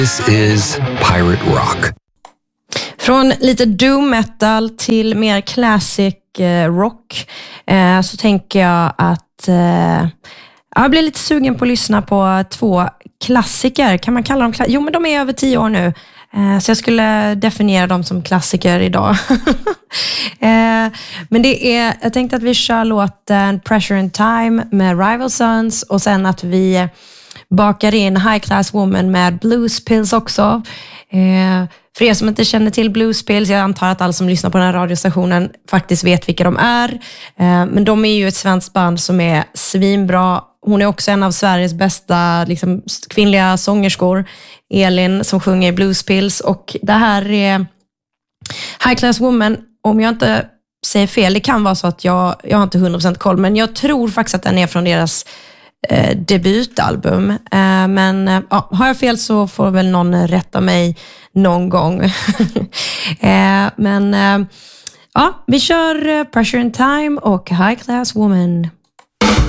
This is Pirate Rock. Från lite doom metal till mer classic rock så tänker jag att jag blir lite sugen på att lyssna på två klassiker. Kan man kalla dem Jo, men de är över 10 år nu. Så jag skulle definiera dem som klassiker idag. Men jag tänkte att vi kör låten Pressure in Time med Rival Sons och sen att vi bakar in High Class Woman med Blues Pills också. För er som inte känner till Blues Pills, jag antar att alla som lyssnar på den här radiostationen faktiskt vet vilka de är. Men de är ju ett svenskt band som är svinbra. Hon är också en av Sveriges bästa kvinnliga sångerskor, Elin, som sjunger Blues Pills. Och det här är High Class Woman, om jag inte säger fel, det kan vara så att jag har inte 100% koll, men jag tror faktiskt att den är från deras debutalbum. Men har jag fel så får väl någon rätta mig någon gång. Men vi kör Pressure in Time och High Class Woman.